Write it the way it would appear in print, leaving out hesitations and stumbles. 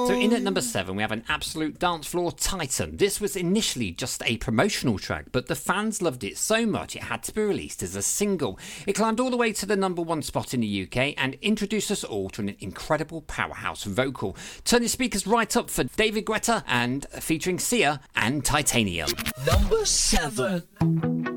So in at number 7, we have an absolute dance floor titan. This was initially just a promotional track, but the fans loved it so much it had to be released as a single. It climbed all the way to the number 1 spot in the UK and introduced us all to an incredible powerhouse vocal. Turn your speakers right up for David Guetta and featuring Sia and Titanium. Number 7.